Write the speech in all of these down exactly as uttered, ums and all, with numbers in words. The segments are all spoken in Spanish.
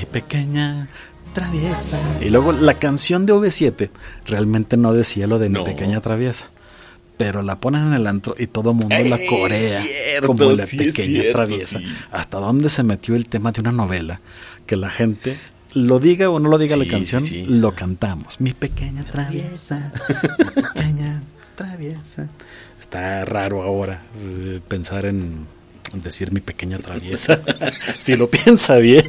mi pequeña traviesa. Y luego la canción de O V siete realmente no decía lo de mi no. pequeña traviesa, pero la ponen en el antro y todo el mundo eh, la corea cierto, como la sí pequeña cierto, traviesa. Sí. ¿Hasta dónde se metió el tema de una novela? Que la gente, lo diga o no lo diga sí, la canción, sí, sí. lo cantamos. Mi pequeña traviesa, mi pequeña traviesa. Está raro ahora eh, pensar en decir mi pequeña traviesa. Si lo piensa bien.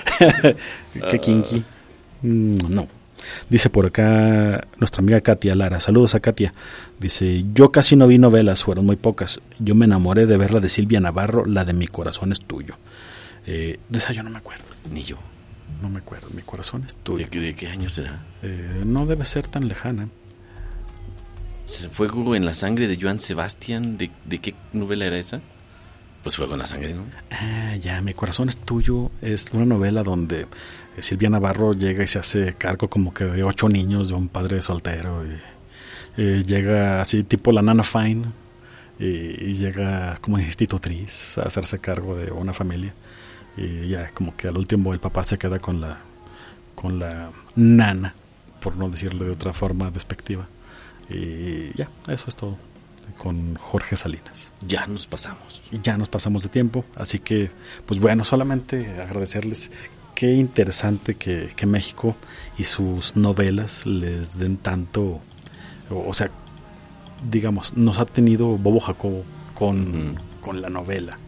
Qué kinky. No. Dice por acá nuestra amiga Katia Lara. Saludos a Katia. Dice, yo casi no vi novelas, fueron muy pocas. Yo me enamoré de ver la de Silvia Navarro, la de Mi corazón es tuyo. Eh, de esa yo no me acuerdo. Ni yo. No me acuerdo. Mi corazón es tuyo. ¿De qué, de qué año será? Eh, no debe ser tan lejana. ¿Fuego en la sangre de Joan Sebastián? ¿De, de qué novela era esa? Pues Fuego en la sangre, ¿no? Ah, ya, Mi corazón es tuyo es una novela donde Silvia Navarro llega y se hace cargo como que de ocho niños de un padre soltero y eh, llega así tipo la Nana Fine y, y llega como institutriz a hacerse cargo de una familia y ya como que al último el papá se queda con la con la nana, por no decirle de otra forma despectiva, y ya, eso es todo con Jorge Salinas. Ya nos pasamos. Y ya nos pasamos de tiempo, así que, pues bueno, solamente agradecerles. Qué interesante que, que México y sus novelas les den tanto, o, o sea, digamos, nos ha tenido Bobo Jacobo con, mm. con la novela.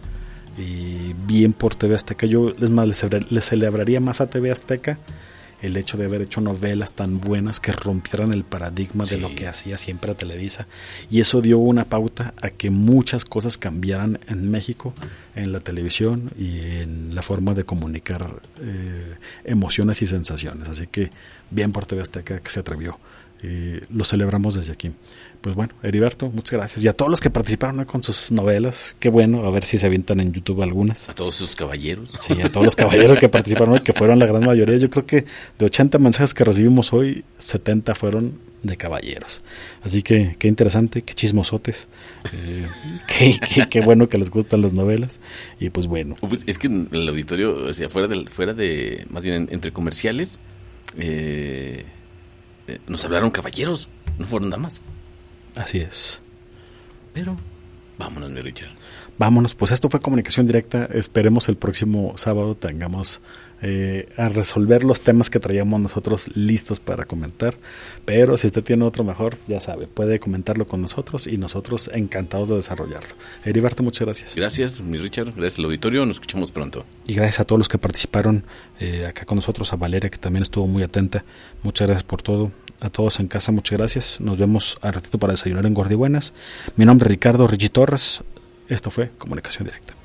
Y bien por T V Azteca. Yo les, más, les, les celebraría más a T V Azteca el hecho de haber hecho novelas tan buenas que rompieran el paradigma sí. de lo que hacía siempre a Televisa, y eso dio una pauta a que muchas cosas cambiaran en México, en la televisión y en la forma de comunicar eh, emociones y sensaciones. Así que bien por T V Azteca que se atrevió. Eh, lo celebramos desde aquí. Pues bueno, Heriberto, muchas gracias. Y a todos los que participaron, ¿eh?, con sus novelas, qué bueno, a ver si se avientan en YouTube algunas. A todos esos caballeros. Sí, a todos los caballeros que participaron hoy, que fueron la gran mayoría. Yo creo que de ochenta mensajes que recibimos hoy, setenta fueron de caballeros. Así que qué interesante, qué chismosotes. Eh, qué, qué, qué bueno que les gustan las novelas. Y pues bueno. Pues es que en el auditorio, o sea, fuera de, fuera de más bien entre comerciales, eh, eh, nos hablaron caballeros, no fueron damas. Así es. Pero vámonos, mi Richard. Vámonos, pues esto fue Comunicación Directa. Esperemos el próximo sábado tengamos eh, a resolver los temas que traíamos nosotros listos para comentar. Pero si usted tiene otro mejor, ya sabe, puede comentarlo con nosotros y nosotros encantados de desarrollarlo. Heriberto, muchas gracias. Gracias, mi Richard. Gracias al auditorio. Nos escuchamos pronto. Y gracias a todos los que participaron eh, acá con nosotros, a Valeria, que también estuvo muy atenta. Muchas gracias por todo. A todos en casa, muchas gracias. Nos vemos al ratito para desayunar en Gordibuenas. Mi nombre es Ricardo Richie Torres. Esto fue Comunicación Directa.